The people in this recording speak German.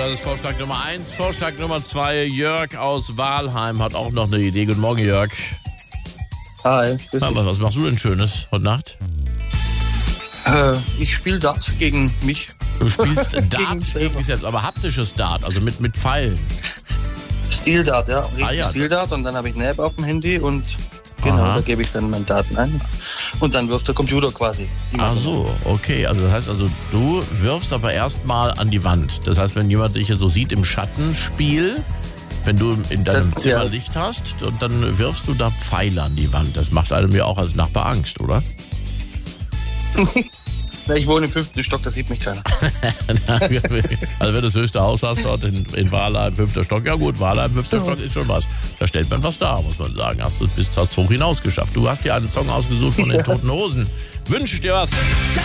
Das ist Vorschlag Nummer 1. Vorschlag Nummer 2. Jörg aus Walheim hat auch noch eine Idee. Guten Morgen, Jörg. Hi, grüß dich. Was machst du denn Schönes heute Nacht? Ich spiele Dart gegen mich. Du spielst Dart Gegen gegen dich selbst, aber haptisches Dart, also mit Pfeilen. Steel Dart, ja. Richtig ja. Steel Dart und dann habe ich eine App auf dem Handy und genau, Aha. da gebe ich dann meine Daten ein. Und dann wirft der Computer quasi. Ach so, okay. Also das heißt, du wirfst aber erstmal an die Wand. Das heißt, wenn jemand dich hier so sieht im Schattenspiel, wenn du in deinem Zimmer Licht hast, und dann wirfst du da Pfeile an die Wand. Das macht einem ja auch als Nachbar Angst, oder? Na, ich wohne im 5. Stock, da sieht mich keiner. Also wenn du das höchste Haus hast dort in Walheim, 5. Stock, ja gut, Walheim, 5. Stock ist schon was. Da stellt man was dar, muss man sagen. Hast hoch hinaus geschafft. Du hast dir einen Song ausgesucht von den Toten Hosen. Wünsche ich dir was.